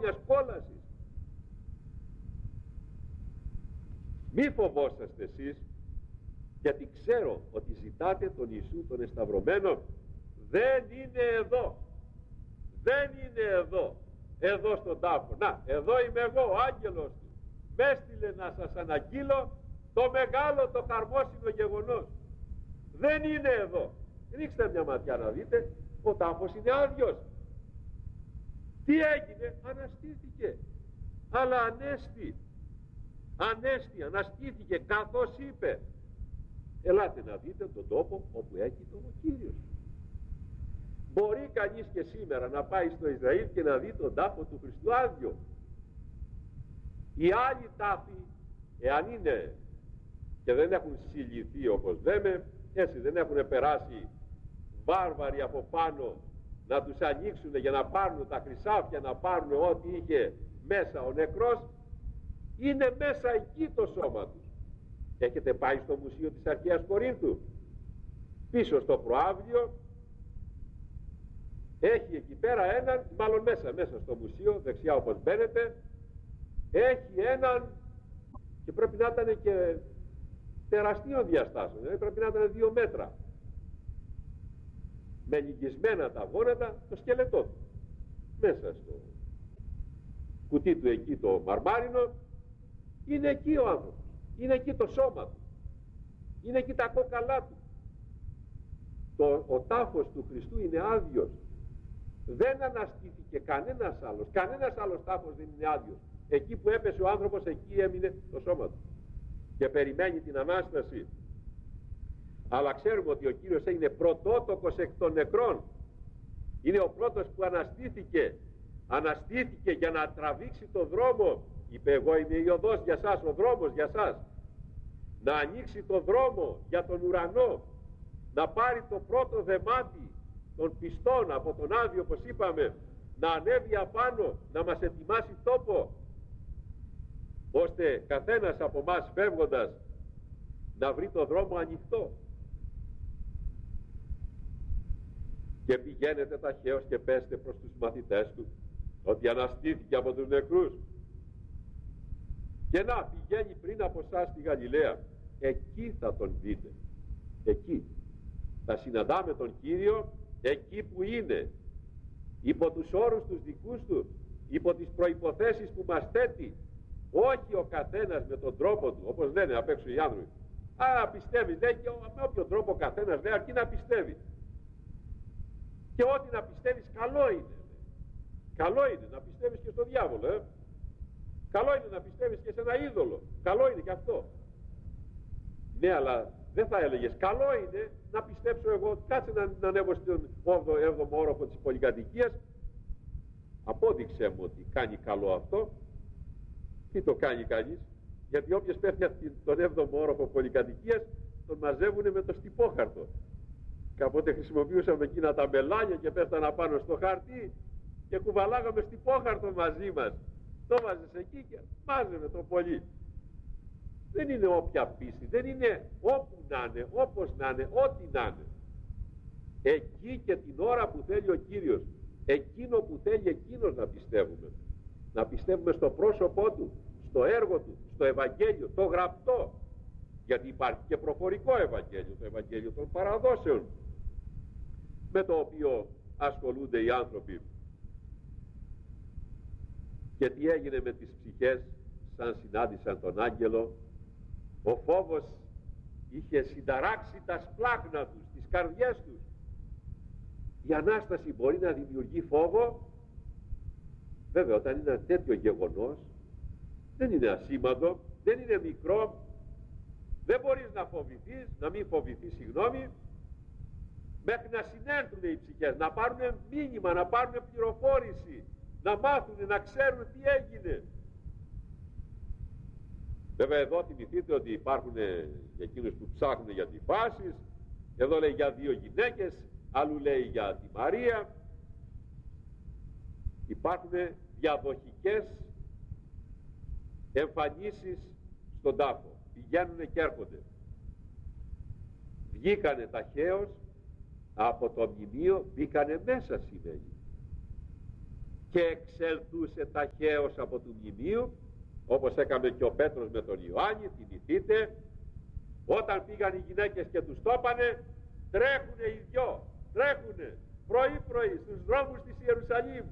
αγώνιας κόλασης. Μη φοβόσαστε εσείς, γιατί ξέρω ότι ζητάτε τον Ιησού τον εσταυρωμένο. Δεν είναι εδώ, δεν είναι εδώ στον τάφο. Να, εδώ είμαι εγώ, ο άγγελος του. Με έστειλε να σας αναγγείλω το μεγάλο, το χαρμόσυνο γεγονός. Δεν είναι εδώ. Ρίξτε μια ματιά να δείτε, ο τάφος είναι άδειος. Τι έγινε? Αναστήθηκε. Αλλά αναστήθηκε καθώς είπε. Ελάτε να δείτε τον τόπο όπου έχει ο Κύριος. Μπορεί κανείς και σήμερα να πάει στο Ισραήλ και να δει τον τάφο του Χριστού άδειο. Οι άλλοι τάφοι, εάν είναι και δεν έχουν συλληφθεί όπως λέμε, έτσι δεν έχουν περάσει βάρβαροι από πάνω να τους ανοίξουν για να πάρουν τα χρυσάφια, να πάρουν ό,τι είχε μέσα ο νεκρός, είναι μέσα εκεί το σώμα τους. Έχετε πάει στο μουσείο της Αρχαίας Κορίνθου? Πίσω στο προαύλιο έχει εκεί πέρα έναν, μάλλον μέσα στο μουσείο, δεξιά όπως μπαίνετε, έχει έναν, και πρέπει να ήταν και τεραστίων διαστάσεων, δηλαδή πρέπει να ήταν 2 μέτρα, με λυγισμένα τα γόνατα, το σκελετό του μέσα στο κουτί του εκεί το μαρμάρινο. Είναι εκεί ο άνθρωπος, είναι εκεί το σώμα του, είναι εκεί τα κόκαλά του. Ο τάφος του Χριστού είναι άδειος. Δεν αναστήθηκε κανένας άλλος τάφος δεν είναι άδειος. Εκεί που έπεσε ο άνθρωπος, εκεί έμεινε το σώμα του και περιμένει την Ανάσταση. Αλλά ξέρουμε ότι ο Κύριος είναι πρωτότοκος εκ των νεκρών. Είναι ο πρώτος που αναστήθηκε για να τραβήξει το δρόμο. Είπε, εγώ είμαι η οδός για σας, ο δρόμος για σας. Να ανοίξει το δρόμο για τον ουρανό, να πάρει το πρώτο δεμάτι των πιστών από τον άδειο, όπως είπαμε, να ανέβει απάνω, να μας ετοιμάσει τόπο, ώστε καθένας από μας φεύγοντας να βρει το δρόμο ανοιχτό. Και πηγαίνετε ταχαίως και πέστε προς τους μαθητές του ότι αναστήθηκε από τους νεκρούς. Και να πηγαίνει πριν από εσάς στη Γαλιλαία, εκεί θα τον δείτε. Εκεί θα συναντάμε τον Κύριο, εκεί που είναι, υπό τους όρους τους δικούς του, υπό τις προϋποθέσεις που μας θέτει, όχι ο καθένας με τον τρόπο του, όπως λένε απ' έξω οι άνθρωποι. Α, πιστεύεις, λέει, και με όποιο τρόπο ο καθένας λέει, αρκεί να πιστεύει. Και ό,τι να πιστεύεις καλό είναι. Καλό είναι να πιστεύεις και στο διάβολο, Καλό είναι να πιστεύεις και σε ένα είδωλο. Καλό είναι και αυτό. Ναι, αλλά δεν θα έλεγες καλό είναι να πιστέψω εγώ, κάτσε να ανέβω στον 7ο όροφο της πολυκατοικίας, απόδειξέ μου ότι κάνει καλό αυτό. Τι το κάνει κανείς? Γιατί όποιος πέφτει τον 7ο όροφο πολυκατοικίας τον μαζεύουνε με το στυπόχαρτο. Κάποτε χρησιμοποιούσαμε εκείνα τα μπελάνια και πέφτανα πάνω στο χαρτί και κουβαλάγαμε στυπόχαρτο μαζί μας. Το βάζεις εκεί και μάζευε το πολύ. Δεν είναι όποια πίστη, δεν είναι όπου να είναι, όπως να είναι, ό,τι να είναι. Εκεί και την ώρα που θέλει ο Κύριος, εκείνο που θέλει εκείνος να πιστεύουμε. Να πιστεύουμε στο πρόσωπό του, στο έργο του, στο Ευαγγέλιο, το γραπτό. Γιατί υπάρχει και προφορικό Ευαγγέλιο, το Ευαγγέλιο των παραδόσεων, με το οποίο ασχολούνται οι άνθρωποι. Και τι έγινε με τις ψυχές σαν συνάντησαν τον άγγελο? Ο φόβος είχε συνταράξει τα σπλάχνα τους, τις καρδιές τους. Η Ανάσταση μπορεί να δημιουργεί φόβο? Βέβαια, όταν είναι ένα τέτοιο γεγονός, δεν είναι ασήμαντο, δεν είναι μικρό, δεν μπορείς να φοβηθείς, να μην φοβηθείς, μέχρι να συνέλθουν οι ψυχές, να πάρουν μήνυμα, να πάρουν πληροφόρηση, να μάθουν, να ξέρουν τι έγινε. Βέβαια εδώ θυμηθείτε ότι υπάρχουν για εκείνους που ψάχνουν για τις φάσεις. Εδώ λέει για 2 γυναίκες, αλλού λέει για τη Μαρία. Υπάρχουν διαδοχικές εμφανίσεις στον τάφο. Πηγαίνουν και έρχονται. Βγήκανε ταχαίως από το μνημείο, μπήκανε μέσα σημαίνει. και εξελθούσε ταχαίως από του μνημείου, όπως έκαμε και ο Πέτρος με τον Ιωάννη, θυμηθείτε, όταν πήγαν οι γυναίκες και τους τόπανε, τρέχουνε οι δυο, τρέχουνε πρωί-πρωί στους δρόμους της Ιερουσαλήμ.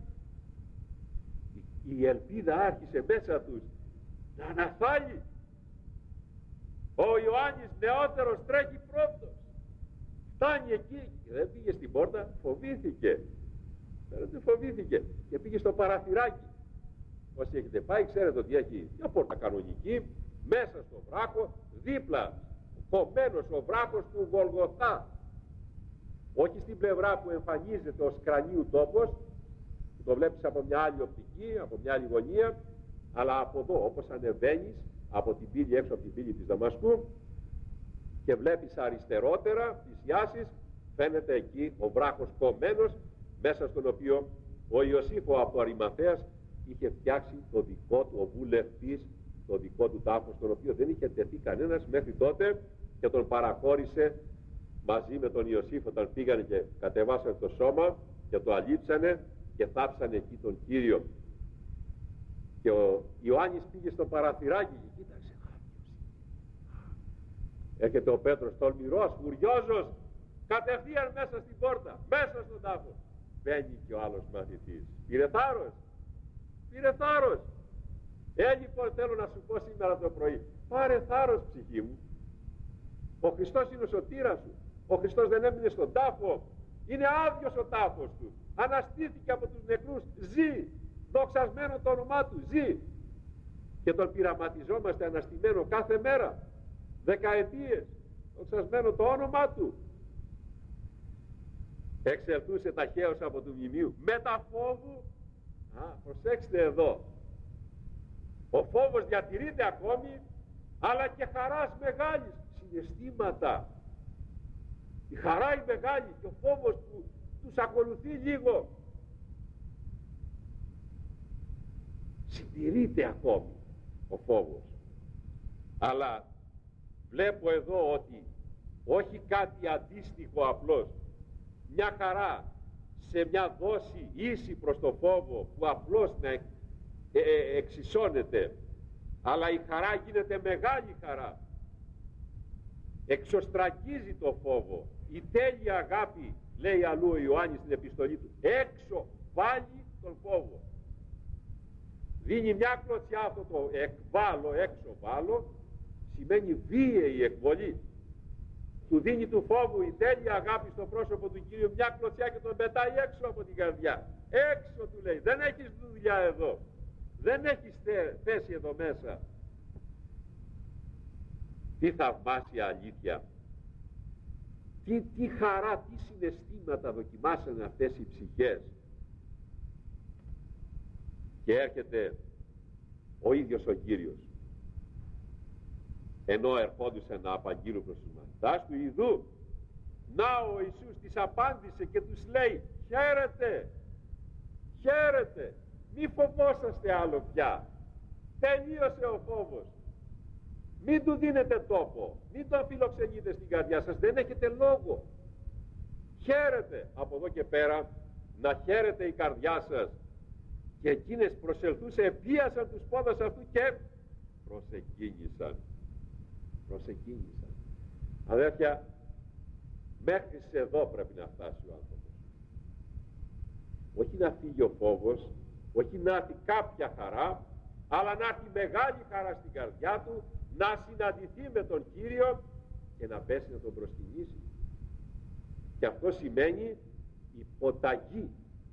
Η ελπίδα άρχισε μέσα τους να ανασφάλει. Ο Ιωάννης νεότερος τρέχει πρώτος, φτάνει εκεί και δεν πήγε στην πόρτα, φοβήθηκε. Φοβήθηκε και πήγε στο παραθυράκι. Όσοι έχετε πάει ξέρετε ότι έχει μια πόρτα κανονική, μέσα στο βράχο, δίπλα κομμένος ο βράχος του Γολγοθά, όχι στην πλευρά που εμφανίζεται ως κρανίου τόπος, που το βλέπεις από μια άλλη οπτική, από μια άλλη γωνία, αλλά από εδώ, όπως ανεβαίνεις από την πύλη, έξω από την πύλη της Δαμασκού, και βλέπεις αριστερότερα, πλησιάσεις, φαίνεται εκεί ο βράχος κομμένος, μέσα στον οποίο ο Ιωσήφ από Αριμαθέας είχε φτιάξει το δικό του, ο βουλευτής, το δικό του τάφο, στον οποίο δεν είχε τεθεί κανένας μέχρι τότε, και τον παραχώρησε μαζί με τον Ιωσήφ όταν πήγανε και κατεβάσανε το σώμα και το αλείψανε και θάψανε εκεί τον Κύριο. Και ο Ιωάννης πήγε στο παραθυράκι και κοίταξε, έρχεται ο Πέτρος τολμηρός, φουριόζος, κατευθείαν μέσα στην πόρτα, μέσα στον τάφο. Μπαίνει και ο άλλος μαθητής. Πήρε θάρρος, πήρε θάρρος. Λοιπόν θέλω να σου πω σήμερα το πρωί, πάρε θάρρος ψυχή μου. Ο Χριστός είναι ο σωτήρας σου. Ο Χριστός δεν έμεινε στον τάφο, είναι άδειος ο τάφος του. Αναστήθηκε από τους νεκρούς, ζει, δοξασμένο το όνομά του, ζει. Και τον πειραματιζόμαστε αναστημένο κάθε μέρα, δεκαετίες, δοξασμένο το όνομά του. Εξελθούσε ταχαίως από του μνημείου μετά φόβου. Προσέξτε εδώ, ο φόβος διατηρείται ακόμη, αλλά και χαράς μεγάλης, συναισθήματα. Η χαρά η μεγάλη και ο φόβος που τους ακολουθεί λίγο συντηρείται ακόμη ο φόβος. Αλλά βλέπω εδώ ότι όχι κάτι αντίστοιχο απλώς, μια χαρά σε μια δόση ίση προς το φόβο που απλώς να εξισώνεται, αλλά η χαρά γίνεται μεγάλη χαρά, εξωστρακίζει το φόβο. Η τέλεια αγάπη, λέει αλλού ο Ιωάννης στην επιστολή του, έξω βάλει τον φόβο. Δίνει μια κλωτσιά, αυτό το εκβάλλω, έξω βάλω, σημαίνει βίαιη εκβολή. Του δίνει του φόβου η τέλεια αγάπη στο πρόσωπο του Κύριου μια κλωτσιά και τον πετάει έξω από την καρδιά. Έξω, του λέει, δεν έχεις δουλειά εδώ, δεν έχεις θέση εδώ μέσα. Τι θαυμάσια αλήθεια, τι χαρά, τι συναισθήματα δοκιμάσανε αυτές οι ψυχές. Και έρχεται ο ίδιος ο Κύριος, ενώ ερχόντουσαν να απαγγείλουν προς τους μαθητάς του, ιδού να ο Ιησούς της απάντησε και τους λέει, χαίρετε, χαίρετε, μη φοβόσαστε άλλο πια, τελείωσε ο φόβος, μην του δίνετε τόπο, μην τον φιλοξενείτε στην καρδιά σας, δεν έχετε λόγο, χαίρετε. Από εδώ και πέρα να χαίρετε η καρδιά σας. Και εκείνες προσελθούσε, επίασαν τους πόδας αυτού και προσεκίνησαν. Αδέρφια, μέχρι σε εδώ πρέπει να φτάσει ο άνθρωπος. Όχι να φύγει ο φόβος, όχι να έρθει κάποια χαρά, αλλά να έρθει μεγάλη χαρά στην καρδιά του, να συναντηθεί με τον Κύριο και να πέσει να τον προσκυνήσει. Και αυτό σημαίνει υποταγή.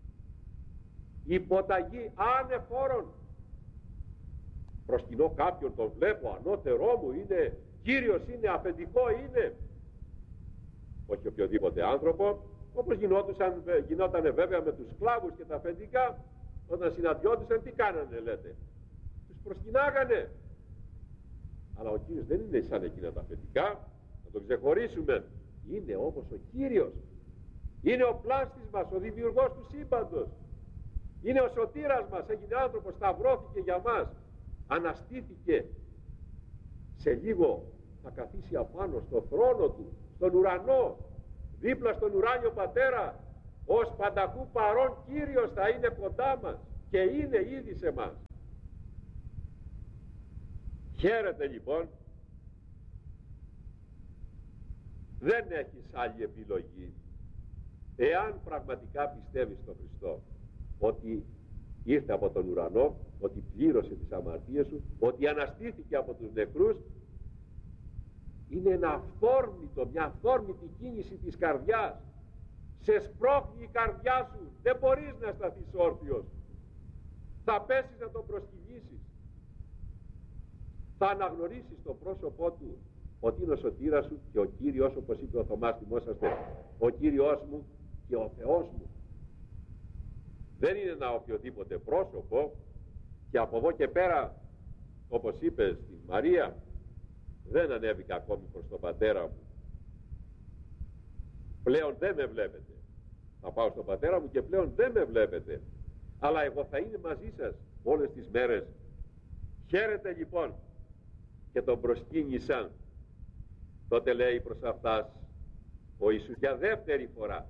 Υποταγή ανεφόρων. Προσκυνώ κάποιον, τον βλέπω, ανώτερό μου είναι, Κύριος είναι, αφεντικό είναι. Όχι οποιοδήποτε άνθρωπο, όπως γινότανε βέβαια με τους σκλάβους και τα αφεντικά, όταν συναντιόντουσαν τι κάνανε, λέτε, τους προσκυνάγανε. Αλλά ο Κύριος δεν είναι σαν εκείνα τα αφεντικά, να τον ξεχωρίσουμε. Είναι όμως ο Κύριος, είναι ο πλάστης μας, ο δημιουργός του σύμπαντος, είναι ο σωτήρας μας, έγινε άνθρωπος, σταυρώθηκε για μας, αναστήθηκε, σε λίγο θα καθίσει απάνω στο θρόνο του, στον ουρανό, δίπλα στον ουράνιο Πατέρα, ως πανταχού παρών Κύριος θα είναι κοντά μας. και είναι ήδη σε μας. Χαίρεται λοιπόν, δεν έχεις άλλη επιλογή. Εάν πραγματικά πιστεύεις στον Χριστό, ότι ήρθε από τον ουρανό, ότι πλήρωσε τις αμαρτίες σου, ότι αναστήθηκε από τους νεκρούς, είναι ένα αυθόρμητο, μια αυθόρμητη κίνηση της καρδιάς. Σε σπρώχνει η καρδιά σου, δεν μπορείς να σταθείς όρθιος. Θα πέσεις να τον προσκυνήσεις. Θα αναγνωρίσεις το πρόσωπό του ότι είναι ο σωτήρας σου και ο Κύριος, όπως είπε ο Θωμάς, θυμόσαστε, ο Κύριος μου και ο Θεός μου. Δεν είναι ένα οποιοδήποτε πρόσωπο, και από εδώ και πέρα, όπως είπε στη Μαρία, δεν ανέβηκα ακόμη προς τον πατέρα μου. Πλέον δεν με βλέπετε. Θα πάω στον πατέρα μου και πλέον δεν με βλέπετε. Αλλά εγώ θα είναι μαζί σας όλες τις μέρες. Χαίρετε λοιπόν, και τον προσκύνησαν. Τότε λέει προς αυτάς ο Ιησούς για δεύτερη φορά,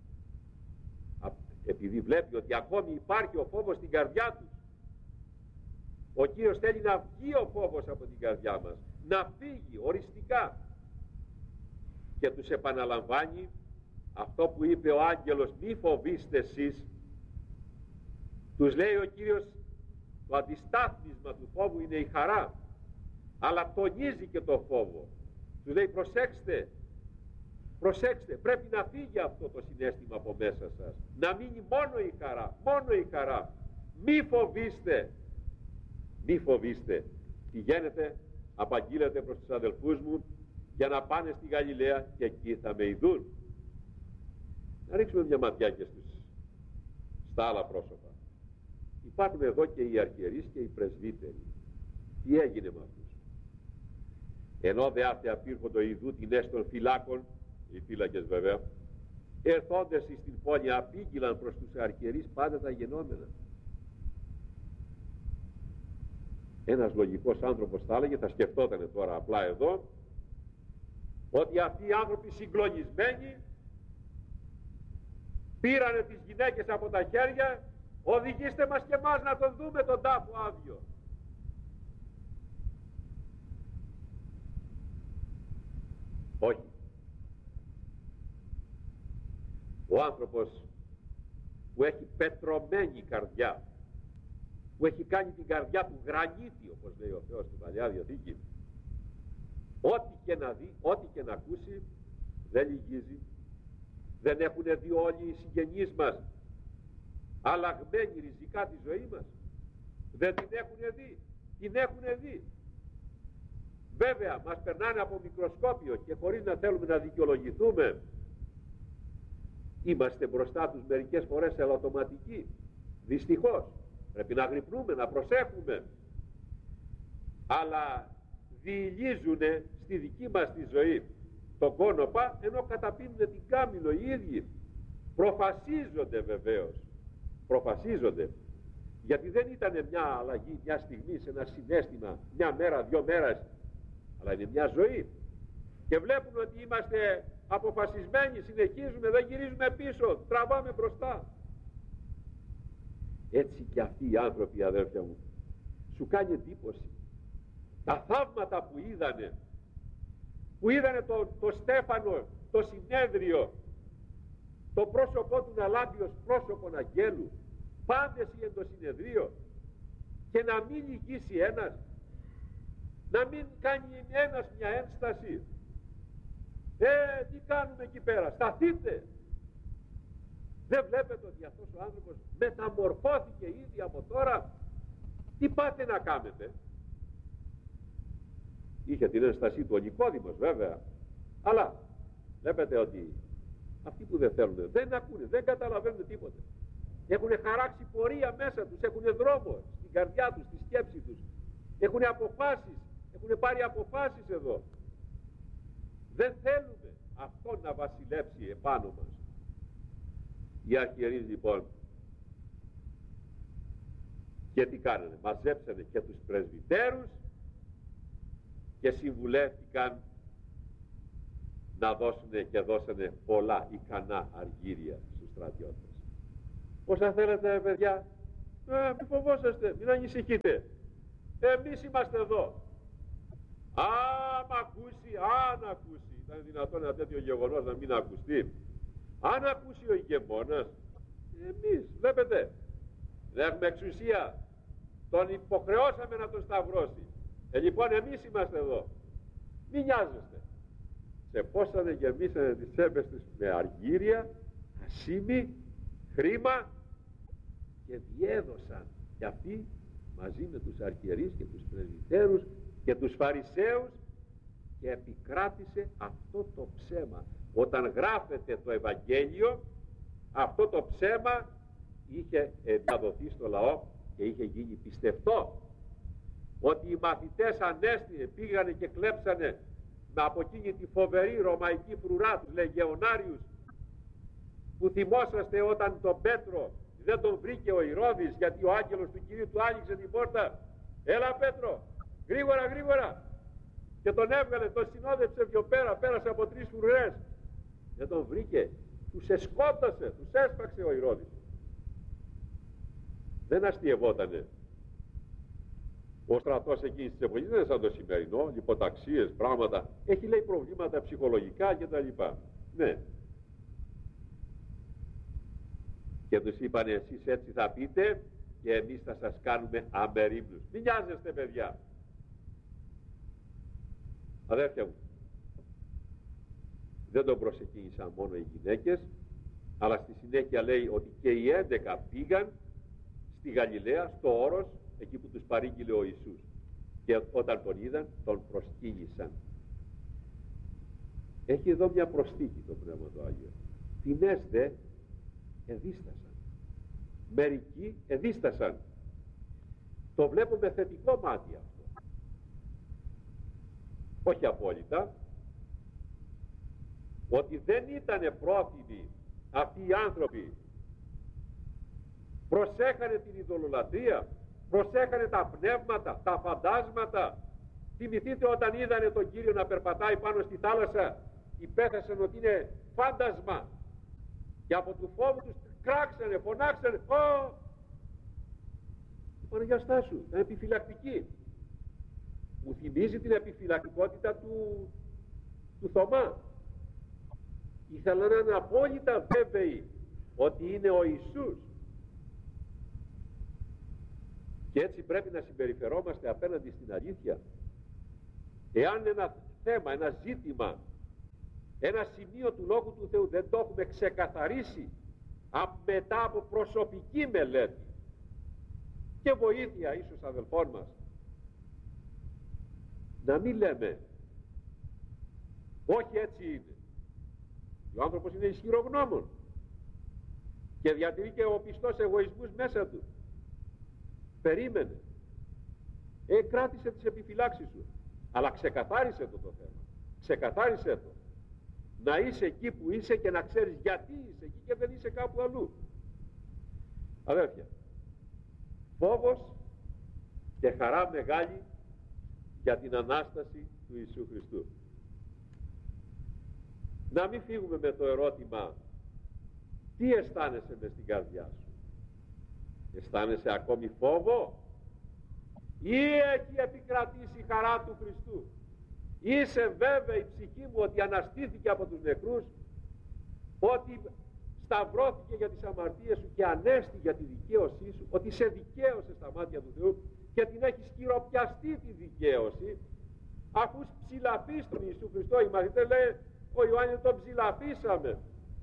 επειδή βλέπει ότι ακόμη υπάρχει ο φόβος στην καρδιά τους. Ο Κύριος θέλει να βγει ο φόβος από την καρδιά μας, να φύγει οριστικά, και τους επαναλαμβάνει αυτό που είπε ο άγγελος, μη φοβήστε εσείς. Τους λέει ο Κύριος, το αντιστάθμισμα του φόβου είναι η χαρά, αλλά τονίζει και το φόβο. Τους λέει προσέξτε, προσέξτε, πρέπει να φύγει αυτό το συναίσθημα από μέσα σας, να μείνει μόνο η χαρά, μόνο η χαρά. Μη φοβήστε, μη φοβήστε. Πηγαίνετε, απαγγείλετε προς τους αδελφούς μου για να πάνε στη Γαλιλαία και εκεί θα με ειδούν. Να ρίξουμε μια ματιά και στα άλλα πρόσωπα. Υπάρχουν εδώ και οι αρχιερείς και οι πρεσβύτεροι. Τι έγινε με αυτούς? Ενώ δε αυτοί απήρχοντο ειδού την έστων φυλάκων, οι φύλακες βέβαια, ερθόντες στην πόλη απήγγειλαν προς τους αρχιερείς πάντα τα γενόμενα. Ένας λογικός άνθρωπος θα έλεγε, θα σκεφτότανε τώρα απλά εδώ, ότι αυτοί οι άνθρωποι συγκλονισμένοι πήρανε τις γυναίκες από τα χέρια, οδηγήστε μας και εμάς να τον δούμε τον τάφο άδειο. Όχι. Ο άνθρωπος που έχει πετρωμένη καρδιά, που έχει κάνει την καρδιά του γρανίτη, όπως λέει ο Θεός στην Παλιά Διαθήκη, ό,τι και να δει, ό,τι και να ακούσει, δεν λυγίζει. Δεν έχουν δει όλοι οι συγγενείς μας αλλαγμένη ριζικά τη ζωή μας? Δεν την έχουν δει? Την έχουν δει. Βέβαια μας περνάνε από μικροσκόπιο και χωρίς να θέλουμε να δικαιολογηθούμε είμαστε μπροστά τους μερικές φορές ελαττωματικοί. Δυστυχώς πρέπει να γρυπνούμε, να προσέχουμε, αλλά διηλίζουνε στη δική μας τη ζωή τον κόνοπα, ενώ καταπίνουν την κάμιλο οι ίδιοι. Προφασίζονται βεβαίως, προφασίζονται, γιατί δεν ήταν μια αλλαγή μια στιγμή, σε ένα συναίσθημα, μια μέρα, 2 μέρες, αλλά είναι μια ζωή, και βλέπουν ότι είμαστε αποφασισμένοι, συνεχίζουμε, δεν γυρίζουμε πίσω, τραβάμε μπροστά. Έτσι και αυτοί οι άνθρωποι, αδέρφια μου, σου κάνει εντύπωση τα θαύματα που είδανε το Στέφανο, το συνέδριο, το πρόσωπό του να λάμπει ως πρόσωπον αγγέλου, πάντες εν το συνεδρίο, και να μην λυγίσει ένας, να μην κάνει ένας μια ένσταση. Τι κάνουμε εκεί πέρα? Σταθείτε! Δεν βλέπετε ότι αυτός ο άνθρωπος μεταμορφώθηκε ήδη από τώρα? Τι πάτε να κάνετε? Είχε την ένστασή του ο Νικόδημος βέβαια, αλλά βλέπετε ότι αυτοί που δεν θέλουν, δεν ακούνε, δεν καταλαβαίνουν τίποτε. Έχουν χαράξει πορεία μέσα τους, έχουν δρόμο στην καρδιά τους, στη σκέψη τους, έχουν αποφάσεις, έχουν πάρει αποφάσεις εδώ. Δεν θέλουμε αυτό να βασιλέψει επάνω μας. Οι αρχιερείς λοιπόν, και τι κάνανε? Μαζέψανε και τους πρεσβυτέρους και συμβουλεύτηκαν να δώσουνε, και δώσανε πολλά ικανά αργύρια στους στρατιώτες. Όσα θέλετε παιδιά, Μην φοβόσαστε, μην ανησυχείτε. Εμείς είμαστε εδώ. Αν ακούσει, ήταν δυνατόν ένα τέτοιο γεγονός να μην ακουστεί? Αν ακούσει ο ηγεμόνας, εμείς, βλέπετε, δεν έχουμε εξουσία. Τον υποχρεώσαμε να τον σταυρώσει. Λοιπόν, εμείς είμαστε εδώ. Μην νοιάζεστε. Ξεπόσανε, γεμίσανε τις τσέπες τους με αργύρια, ασήμι, χρήμα και διέδωσαν κι αυτοί μαζί με τους αρχιερείς και τους πρεσβυτέρους και τους Φαρισαίους, και επικράτησε αυτό το ψέμα. Όταν γράφεται το Ευαγγέλιο, αυτό το ψέμα είχε διαδοθεί στο λαό και είχε γίνει πιστευτό. Ότι οι μαθητές ανέστηνε, πήγανε και κλέψανε από εκείνη τη φοβερή ρωμαϊκή φρουρά, τους λεγεωνάριους, που θυμόσαστε όταν τον Πέτρο δεν τον βρήκε ο Ηρώδης, γιατί ο άγγελος του Κυρίου του άνοιξε την πόρτα. Έλα Πέτρο, γρήγορα γρήγορα, και τον έβγαλε, τον συνόδεψε πιο πέρα, πέρασε από 3 φρουρές, δεν τον βρήκε, τους εσκότωσε, τους έσπαξε ο Ηρώδης. Δεν αστειευότανε. Ο στρατός εκείνης της εποχής δεν είναι σαν το σημερινό, λιποταξίες, πράγματα. Έχει, λέει, προβλήματα ψυχολογικά κτλ. Ναι. Και τους είπανε, εσείς έτσι θα πείτε και εμείς θα σας κάνουμε αμερίμνους. Μην νοιάζεστε, παιδιά. Αδέρφια μου, δεν τον προσεκίνησαν μόνο οι γυναίκες, αλλά στη συνέχεια λέει ότι και οι 11 πήγαν στη Γαλιλαία, στο όρος, εκεί που τους παρήγγειλε ο Ιησούς, και όταν τον είδαν τον προσκύνησαν. Έχει εδώ μια προσθήκη το Πνεύμα του Άγιο. Τινές δε εδίστασαν, μερικοί εδίστασαν. Το βλέπω με θετικό μάτι αυτό, όχι απόλυτα, ότι δεν ήταν πρόθυμοι αυτοί οι άνθρωποι. Προσέχανε την ειδωλολατρία, προσέχανε τα πνεύματα, τα φαντάσματα. Θυμηθείτε όταν είδανε τον Κύριο να περπατάει πάνω στη θάλασσα, υπέθεσαν ότι είναι φάντασμα, και από του φόβου τους κράξανε, φωνάξανε, είπανε, για στάσου, ήταν επιφυλακτική. Μου θυμίζει την επιφυλακτικότητα του Θωμά. Ήθελαν να είναι απόλυτα βέβαιοι ότι είναι ο Ιησούς. Και έτσι πρέπει να συμπεριφερόμαστε απέναντι στην αλήθεια. Εάν ένα θέμα, ένα ζήτημα, ένα σημείο του Λόγου του Θεού δεν το έχουμε ξεκαθαρίσει μετά από προσωπική μελέτη και βοήθεια ίσως αδελφών μας, να μην λέμε όχι, έτσι είναι. Ο άνθρωπος είναι ισχυρογνώμων και διατηρεί και ο πιστός εγωισμούς μέσα του. Περίμενε, κράτησε τις επιφυλάξεις σου, αλλά ξεκαθάρισε το θέμα, ξεκαθάρισε το. Να είσαι εκεί που είσαι και να ξέρεις γιατί είσαι εκεί και δεν είσαι κάπου αλλού. Αδέρφια, φόβος και χαρά μεγάλη για την Ανάσταση του Ιησού Χριστού. Να μην φύγουμε με το ερώτημα, τι αισθάνεσαι μες στην καρδιά σου? Αισθάνεσαι ακόμη φόβο ή έχει επικρατήσει η χαρά του Χριστού? Είσαι βέβαιη, ψυχή μου, ότι αναστήθηκε από τους νεκρούς, ότι σταυρώθηκε για τις αμαρτίες σου και ανέστη για τη δικαίωσή σου, ότι σε δικαίωσε στα μάτια του Θεού και την έχεις χειροπιαστεί τη δικαίωση, αφού ψηλαφείς τον Ιησού Χριστό? Οι μαθητές λέει, ο Ιωάννης τον ψηλαφίσαμε,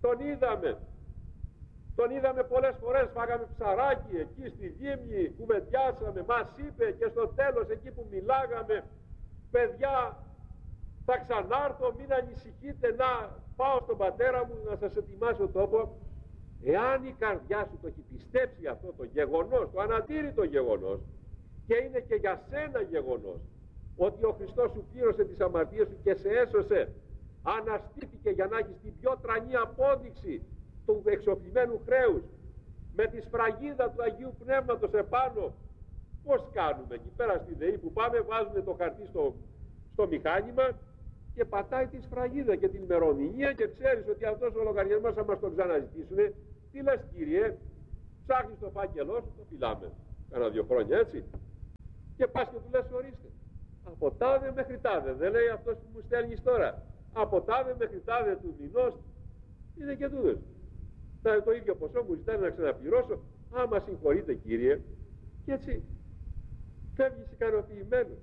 τον είδαμε πολλές φορές, φάγαμε ψαράκι εκεί στη λίμνη, κουβεντιάσαμε, μας είπε και στο τέλος εκεί που μιλάγαμε, παιδιά, θα ξανάρθω, μην ανησυχείτε, να πάω στον πατέρα μου να σας ετοιμάσω τόπο. Εάν η καρδιά σου το έχει πιστέψει αυτό το γεγονός, το ανατήρητο γεγονός, και είναι και για σένα γεγονός, ότι ο Χριστός σου πλήρωσε τις αμαρτίες σου και σε έσωσε, αναστήθηκε για να έχεις την πιο τρανή απόδειξη του εξοφλημένου χρέους, με τη σφραγίδα του Αγίου Πνεύματος επάνω. Πώς κάνουμε εκεί πέρα στη ΔΕΗ που πάμε, βάζουμε το χαρτί στο μηχάνημα και πατάει τη σφραγίδα και την ημερομηνία και ξέρεις ότι αυτός ο λογαριασμός θα μας τον ξαναζητήσουν. Τι λες, Κύριε? Ψάχνεις το φάκελό σου, το φυλάμε. Κάνα 2 χρόνια έτσι. Και πας και του λες ορίστε. Από τάδε μέχρι τάδε. Δεν λέει αυτός που μου στέλνεις τώρα. Από τάδε μέχρι τάδε του μηνός. Είναι και τούτος. Το ίδιο ποσό μου ζητάνε να ξαναπληρώσω. Άμα συγχωρείτε κύριε. Και έτσι φεύγεις ικανοποιημένος.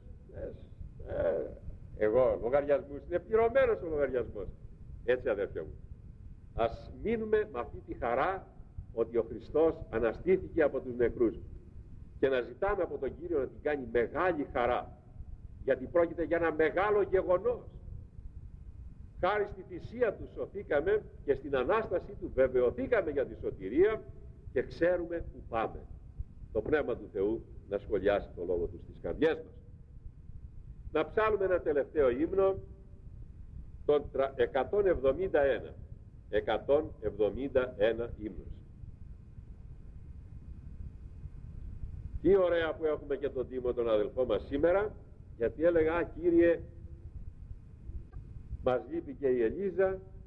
Εγώ λογαριασμούς, είναι πληρωμένος ο λογαριασμός. Έτσι αδέρφια μου, ας μείνουμε με αυτή τη χαρά ότι ο Χριστός αναστήθηκε από τους νεκρούς και να ζητάμε από τον Κύριο να την κάνει μεγάλη χαρά, γιατί πρόκειται για ένα μεγάλο γεγονός. Χάρη στη θυσία του σωθήκαμε και στην Ανάσταση του βεβαιωθήκαμε για τη σωτηρία και ξέρουμε που πάμε. Το Πνεύμα του Θεού να σχολιάσει το λόγο του στις καρδιές μας. Να ψάλουμε ένα τελευταίο ύμνο, τον 171. 171 ύμνος. Τι ωραία που έχουμε και τον Τίμο τον αδελφό μας σήμερα, γιατί έλεγα Κύριε, μας λείπει και η Ελίζα,